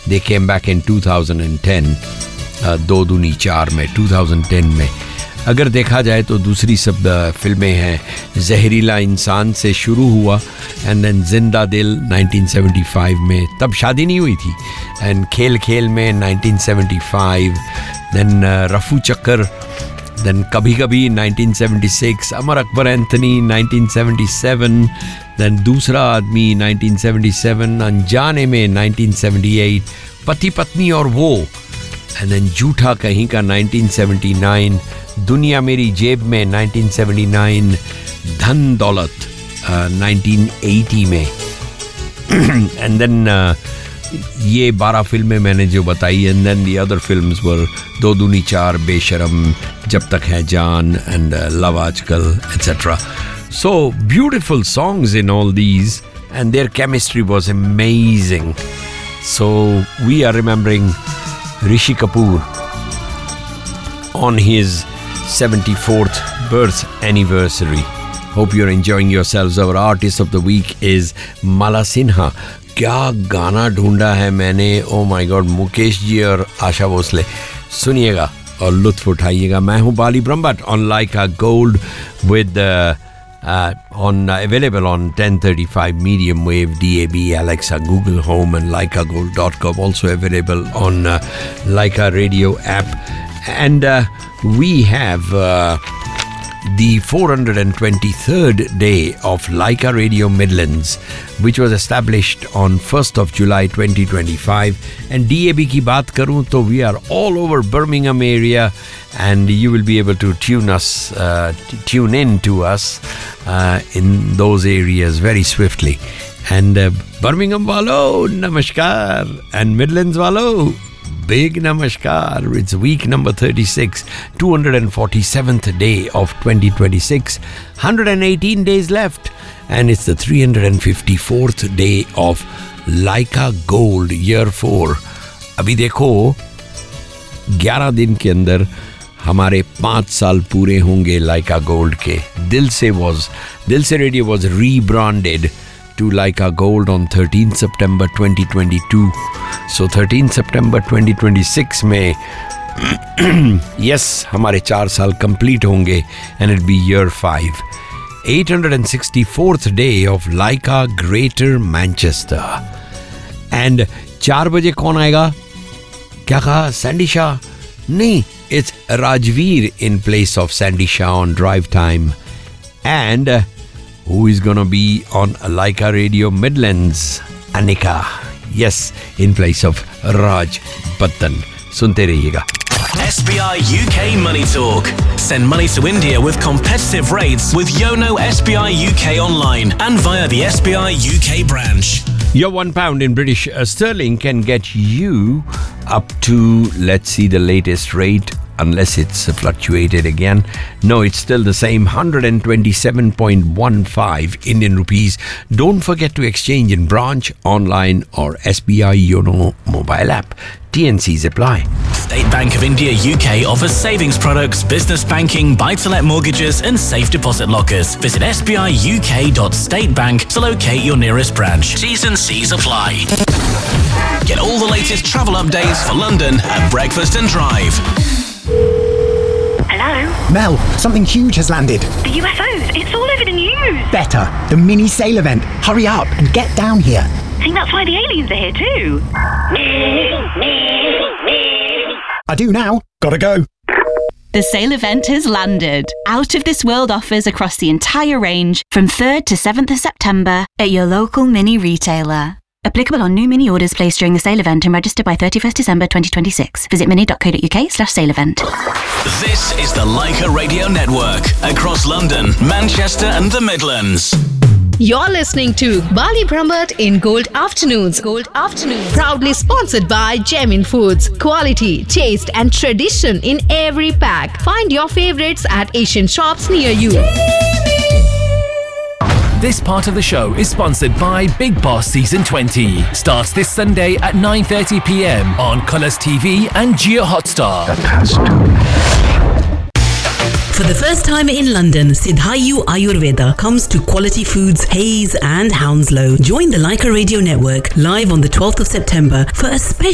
They came back in 2010, 2 दूनी 4 में, 2010 में. अगर देखा जाए तो दूसरी सब फिल्में हैं. जहरीला इंसान से शुरू हुआ एंड देन जिंदा दिल 1975 में, तब शादी नहीं हुई थी. एंड खेल खेल में 1975, देन रफू चक्कर, देन कभी कभी 1976, अमर अकबर एंथनी 1977, देन दूसरा आदमी 1977, अनजाने में 1978, पति पत्नी और वो, एंड देन झूठा कहीं का 1979, दुनिया मेरी जेब में 1979, धन दौलत 1980 में. एंड देन ये 12 फिल्में मैंने जो बताई. And then the other films वर 2 दूनी 4, बेशरम, जब तक है जान, एंड लव आजकल, etcetera. So beautiful songs in all these, and their chemistry was amazing. So we are remembering Rishi Kapoor on his 74th birth anniversary. Hope you're enjoying yourselves. Our artist of the week is Mala Sinha. क्या गाना ढूंढा है मैंने, oh my god, Mukesh ji और आशा भोसले. सुनिएगा और लुत्फ उठाइएगा. मैं हूँ बाली Brahmbhatt on Laika Gold with available on 1035 medium wave, DAB, Alexa, Google Home, and laikagold.com. Also available on Laika Radio app. And we have the 423rd day of Laika Radio Midlands, which was established on 1st of July 2025. And DAB की बात करूं तो we are all over Birmingham area, and you will be able to tune in to us in those areas very swiftly. And Birmingham walo, namaskar, and Midlands walo, big namaskar. It's week number 36, 247th day of 2026, 118 days left, and it's the 354th day of Laika Gold Year 4. अभी देखो 11 दिन के अंदर हमारे 5 साल पूरे होंगे लाइका gold के. दिल से radio was rebranded to Laika Gold on 13th September 2022. So 13th September 2026 में yes, हमारे 4 साल complete होंगे, and it'll be year 5. 864th day of Laika Greater Manchester. And 4 बजे कौन आएगा? क्या कहा? Sandy Shah? नहीं, it's Rajveer in place of Sandy Shah on drive time. And who is gonna be on Laika Radio Midlands? Anika. Yes, in place of Raj Battan. सुनते रहिएगा. SBI UK Money Talk. Send money to India with competitive rates with Yono SBI UK online and via the SBI UK branch. Your £1 in British sterling can get you up to, let's see the latest rate, unless it's fluctuated again. No, it's still the same, 127.15 Indian rupees. Don't forget to exchange in branch, online or SBI Yono mobile app. TNCs apply. State Bank of India UK offers savings products, business banking, buy-to-let mortgages and safe deposit lockers. Visit sbiuk.statebank to locate your nearest branch. T's and C's apply. Get all the latest travel updates for London at Breakfast and Drive. Hello? Mel, something huge has landed. The UFOs, it's all over the news. Better, the mini sail event. Hurry up and get down here. I think that's why the aliens are here too. I do now. Gotta go. The sale event has landed. Out of This World offers across the entire range from 3rd to 7th of September at your local mini retailer. Applicable on new mini orders placed during the sale event and registered by 31st December 2026. Visit mini.co.uk/sale event. This is the Laika Radio Network across London, Manchester and the Midlands. You're listening to Bali Brahmbhatt in Gold Afternoons. Gold Afternoons. Proudly sponsored by Gemin Foods. Quality, taste and tradition in every pack. Find your favorites at Asian shops near you. This part of the show is sponsored by Big Boss Season 20. Starts this Sunday at 9:30 p.m. on Colours TV and Jio Hotstar. For the first time in London, Siddhayu Ayurveda comes to Quality Foods, Hayes and Hounslow. Join the Laika Radio Network live on the 12th of September for a special